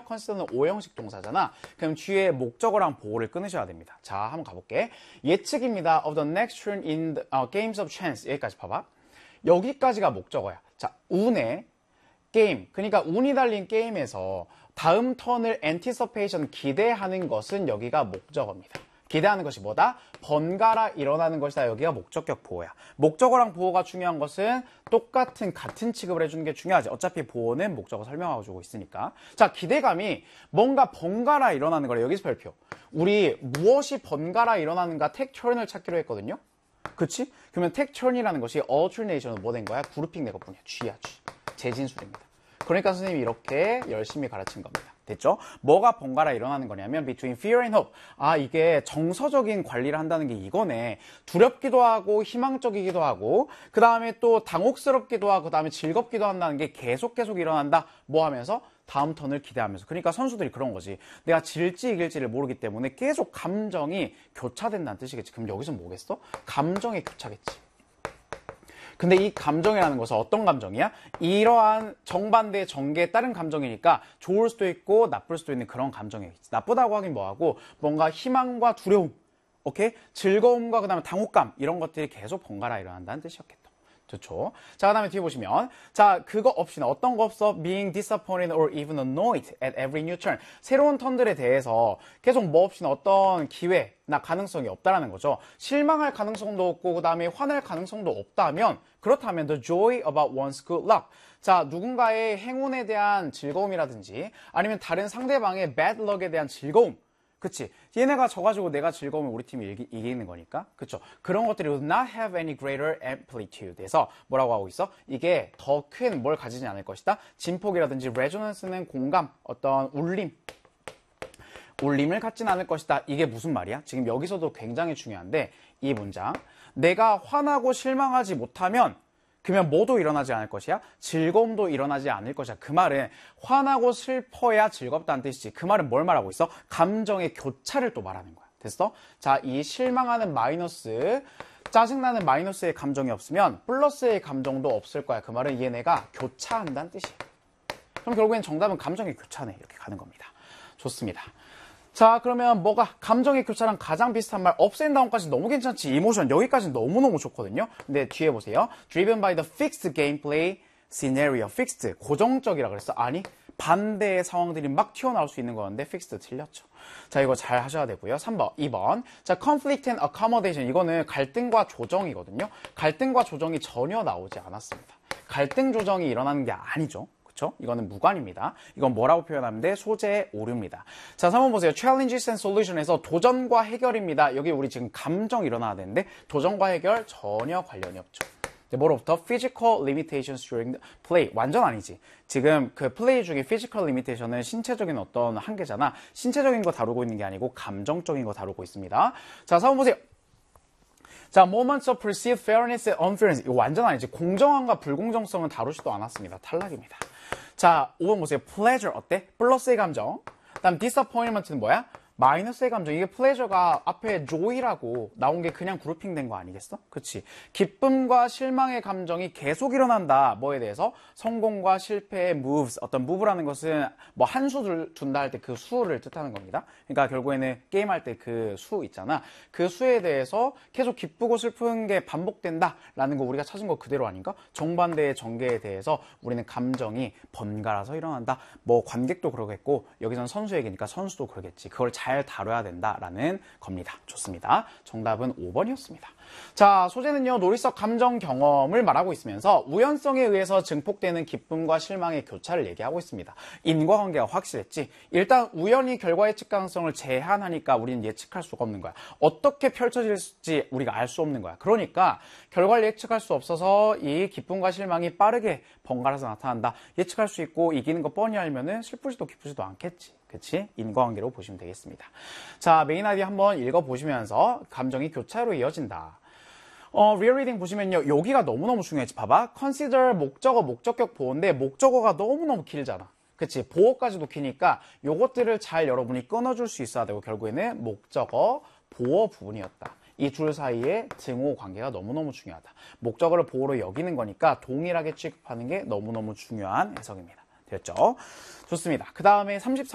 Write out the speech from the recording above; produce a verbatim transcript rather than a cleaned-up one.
consider는 오형식 동사잖아. 그럼 뒤에 목적어랑 보호를 끊으셔야 됩니다. 자, 한번 가볼게. 예측입니다. of the next turn in the, uh, games of chance. 여기까지 봐봐. 여기까지가 목적어야. 자, 운의 게임. 그러니까 운이 달린 게임에서 다음 턴을 anticipation, 기대하는 것은 여기가 목적어입니다. 기대하는 것이 뭐다? 번갈아 일어나는 것이다. 여기가 목적격 보호야. 목적어랑 보호가 중요한 것은 똑같은 같은 취급을 해주는 게 중요하지. 어차피 보호는 목적어 설명하고 주고 있으니까. 자, 기대감이 뭔가 번갈아 일어나는 거래. 여기서 별표. 우리 무엇이 번갈아 일어나는가 take turn을 찾기로 했거든요. 그치? 그러면 take turn이라는 것이 alternation은 뭐 된 거야? 그룹핑 된 것뿐이야. G야, G. 재진술입니다. 그러니까 선생님이 이렇게 열심히 가르친 겁니다. 됐죠? 뭐가 번갈아 일어나는 거냐면 between fear and hope. 아, 이게 정서적인 관리를 한다는 게 이거네. 두렵기도 하고 희망적이기도 하고 그 다음에 또 당혹스럽기도 하고 그 다음에 즐겁기도 한다는 게 계속 계속 일어난다. 뭐 하면서? 다음 턴을 기대하면서. 그러니까 선수들이 그런 거지. 내가 질지 이길지를 모르기 때문에 계속 감정이 교차된다는 뜻이겠지. 그럼 여기서 뭐겠어? 감정의 교차겠지. 근데 이 감정이라는 것은 어떤 감정이야? 이러한 정반대 전개에 따른 감정이니까 좋을 수도 있고 나쁠 수도 있는 그런 감정이겠지. 나쁘다고 하긴 뭐하고 뭔가 희망과 두려움, 오케이? 즐거움과 그 다음에 당혹감 이런 것들이 계속 번갈아 일어난다는 뜻이었겠다. 좋죠. 자, 그 다음에 뒤에 보시면 자, 그거 없이는 어떤 거 없어? being disappointed or even annoyed at every new turn. 새로운 턴들에 대해서 계속 뭐 없이는 어떤 기회나 가능성이 없다라는 거죠. 실망할 가능성도 없고 그 다음에 화낼 가능성도 없다면 그렇다면 the joy about one's good luck. 자, 누군가의 행운에 대한 즐거움이라든지 아니면 다른 상대방의 bad luck에 대한 즐거움. 그치? 얘네가 져가지고 내가 즐거우면 우리 팀이 이기, 이기는 거니까. 그쵸? 그런 것들이 would not have any greater amplitude. 에서 뭐라고 하고 있어? 이게 더 큰 뭘 가지지 않을 것이다. 진폭이라든지 resonance는 공감, 어떤 울림. 울림을 갖진 않을 것이다. 이게 무슨 말이야? 지금 여기서도 굉장히 중요한데 이 문장. 내가 화나고 실망하지 못하면 그러면 뭐도 일어나지 않을 것이야? 즐거움도 일어나지 않을 것이야. 그 말은 화나고 슬퍼야 즐겁다는 뜻이지. 그 말은 뭘 말하고 있어? 감정의 교차를 또 말하는 거야. 됐어? 자, 이 실망하는 마이너스, 짜증나는 마이너스의 감정이 없으면 플러스의 감정도 없을 거야. 그 말은 얘네가 교차한다는 뜻이야. 그럼 결국엔 정답은 감정의 교차네. 이렇게 가는 겁니다. 좋습니다. 자, 그러면 뭐가 감정의 교차랑 가장 비슷한 말 ups and down까지 너무 괜찮지. 이모션 여기까지는 너무너무 좋거든요. 근데 뒤에 보세요. driven by the fixed gameplay scenario. fixed 고정적이라 그랬어. 아니 반대의 상황들이 막 튀어나올 수 있는 거였는데 fixed 틀렸죠. 자, 이거 잘 하셔야 되고요. 삼 번, 이 번. 자, conflict and accommodation. 이거는 갈등과 조정이거든요. 갈등과 조정이 전혀 나오지 않았습니다. 갈등 조정이 일어나는 게 아니죠. 이거는 무관입니다. 이건 뭐라고 표현하면 돼? 소재의 오류입니다. 자, 삼 번 보세요. Challenges and Solution에서 도전과 해결입니다. 여기 우리 지금 감정 일어나야 되는데 도전과 해결 전혀 관련이 없죠. 뭐로부터? Physical limitations during the play. 완전 아니지. 지금 그 플레이 중에 physical limitation은 신체적인 어떤 한계잖아. 신체적인 거 다루고 있는 게 아니고 감정적인 거 다루고 있습니다. 자, 삼 번 보세요. 자, moments of perceived fairness and unfairness. 이거 완전 아니지. 공정함과 불공정성은 다루지도 않았습니다. 탈락입니다. 자, 오 번 보세요. pleasure 어때? 플러스의 감정. 그 다음 disappointment는 뭐야? 마이너스의 감정. 이게 pleasure가 앞에 joy라고 나온 게 그냥 그룹핑된 거 아니겠어? 그치? 기쁨과 실망의 감정이 계속 일어난다. 뭐에 대해서? 성공과 실패의 moves. 어떤 move라는 것은 뭐 한 수를 둔다 할 때 그 수를 뜻하는 겁니다. 그러니까 결국에는 게임할 때 그 수 있잖아. 그 수에 대해서 계속 기쁘고 슬픈 게 반복된다. 라는 거 우리가 찾은 거 그대로 아닌가? 정반대의 전개에 대해서 우리는 감정이 번갈아서 일어난다. 뭐 관객도 그러겠고 여기서는 선수 얘기니까 선수도 그러겠지. 그걸 잘 잘 다뤄야 된다라는 겁니다. 좋습니다. 정답은 오 번이었습니다. 자, 소재는요. 놀이석 감정 경험을 말하고 있으면서 우연성에 의해서 증폭되는 기쁨과 실망의 교차를 얘기하고 있습니다. 인과관계가 확실했지. 일단 우연히 결과 예측 가능성을 제한하니까 우리는 예측할 수가 없는 거야. 어떻게 펼쳐질지 우리가 알 수 없는 거야. 그러니까 결과를 예측할 수 없어서 이 기쁨과 실망이 빠르게 번갈아서 나타난다. 예측할 수 있고 이기는 거 뻔히 알면은 슬프지도 기쁘지도 않겠지. 그치? 인과관계로 보시면 되겠습니다. 자, 메인 아이디어 한번 읽어보시면서 감정이 교차로 이어진다. 어, 리얼리딩 보시면요. 여기가 너무너무 중요하지. 봐봐. consider 목적어, 목적격 보호인데 목적어가 너무너무 길잖아. 그치? 보호까지도 기니까 요것들을 잘 여러분이 끊어줄 수 있어야 되고 결국에는 목적어, 보호 부분이었다. 이 둘 사이의 증오 관계가 너무너무 중요하다. 목적어를 보호로 여기는 거니까 동일하게 취급하는 게 너무너무 중요한 해석입니다. 됐죠? 좋습니다. 그 다음에 삼십삼